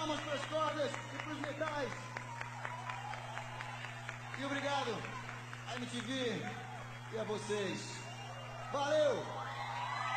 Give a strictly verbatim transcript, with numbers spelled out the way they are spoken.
Palmas para as cordas e para os metais. E obrigado à M T V e a vocês. Valeu!